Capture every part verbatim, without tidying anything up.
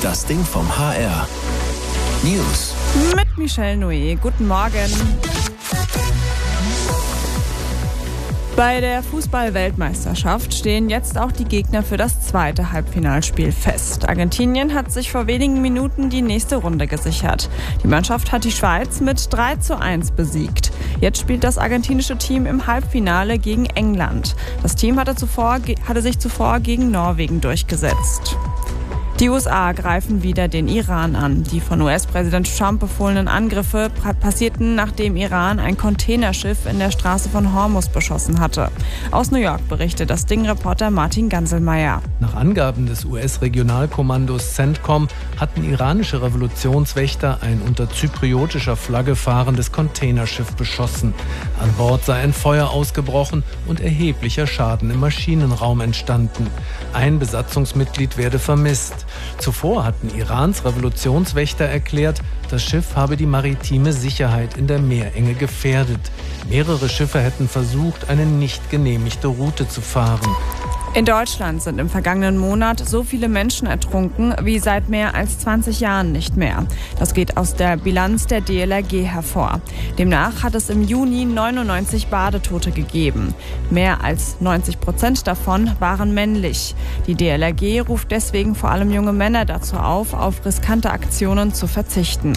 Das Ding vom H R. News. Mit Michelle Noé. Guten Morgen. Bei der Fußball-Weltmeisterschaft stehen jetzt auch die Gegner für das zweite Halbfinalspiel fest. Argentinien hat sich vor wenigen Minuten die nächste Runde gesichert. Die Mannschaft hat die Schweiz mit drei zu eins besiegt. Jetzt spielt das argentinische Team im Halbfinale gegen England. Das Team hatte, zuvor, hatte sich zuvor gegen Norwegen durchgesetzt. Die U S A greifen wieder den Iran an. Die von U S-Präsident Trump befohlenen Angriffe passierten, nachdem Iran ein Containerschiff in der Straße von Hormuz beschossen hatte. Aus New York berichtet das Ding-Reporter Martin Ganselmeier. Nach Angaben des U S-Regionalkommandos CENTCOM hatten iranische Revolutionswächter ein unter zypriotischer Flagge fahrendes Containerschiff beschossen. An Bord sei ein Feuer ausgebrochen und erheblicher Schaden im Maschinenraum entstanden. Ein Besatzungsmitglied werde vermisst. Zuvor hatten Irans Revolutionswächter erklärt, das Schiff habe die maritime Sicherheit in der Meerenge gefährdet. Mehrere Schiffe hätten versucht, eine nicht genehmigte Route zu fahren. In Deutschland sind im vergangenen Monat so viele Menschen ertrunken wie seit mehr als zwanzig Jahren nicht mehr. Das geht aus der Bilanz der D L R G hervor. Demnach hat es im Juni neunundneunzig Badetote gegeben. Mehr als neunzig Prozent davon waren männlich. Die D L R G ruft deswegen vor allem junge Männer dazu auf, auf riskante Aktionen zu verzichten.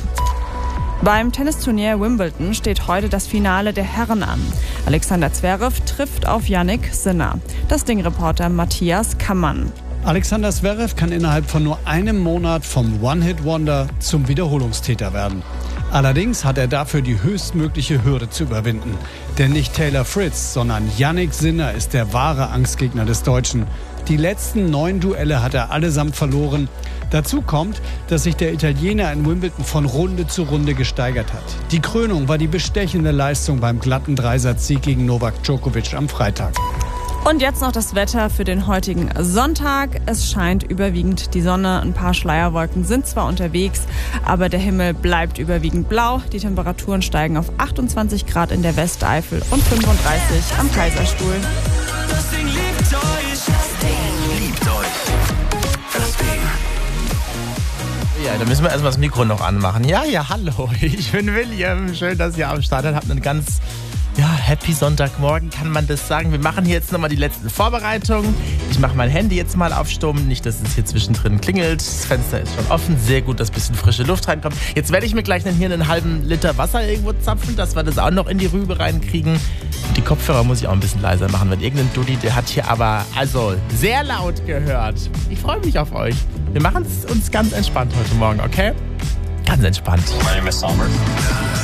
Beim Tennisturnier Wimbledon steht heute das Finale der Herren an. Alexander Zverev trifft auf Jannik Sinner. Das Ding-Reporter Matthias Kammann. Alexander Zverev kann innerhalb von nur einem Monat vom One-Hit-Wonder zum Wiederholungstäter werden. Allerdings hat er dafür die höchstmögliche Hürde zu überwinden. Denn nicht Taylor Fritz, sondern Jannik Sinner ist der wahre Angstgegner des Deutschen. Die letzten neun Duelle hat er allesamt verloren. Dazu kommt, dass sich der Italiener in Wimbledon von Runde zu Runde gesteigert hat. Die Krönung war die bestechende Leistung beim glatten Dreisatzsieg gegen Novak Djokovic am Freitag. Und jetzt noch das Wetter für den heutigen Sonntag. Es scheint überwiegend die Sonne. Ein paar Schleierwolken sind zwar unterwegs, aber der Himmel bleibt überwiegend blau. Die Temperaturen steigen auf achtundzwanzig Grad in der Westeifel und fünfunddreißig am Kaiserstuhl. Das Ding liebt euch. Das Ding liebt euch. Das Ding. Ja, da müssen wir erstmal das Mikro noch anmachen. Ja, ja, hallo, ich bin William. Schön, dass ihr am Start seid. Habt einen ganz, ja, happy Sonntagmorgen, kann man das sagen. Wir machen hier jetzt nochmal die letzten Vorbereitungen. Ich mache mein Handy jetzt mal auf Stumm. Nicht, dass es hier zwischendrin klingelt. Das Fenster ist schon offen. Sehr gut, dass ein bisschen frische Luft reinkommt. Jetzt werde ich mir gleich hier einen halben Liter Wasser irgendwo zapfen, dass wir das auch noch in die Rübe reinkriegen. Und die Kopfhörer muss ich auch ein bisschen leiser machen, weil irgendein Dulli, der hat hier aber also sehr laut gehört. Ich freue mich auf euch. Wir machen es uns ganz entspannt heute Morgen, okay? Ganz entspannt. My name is Sommer.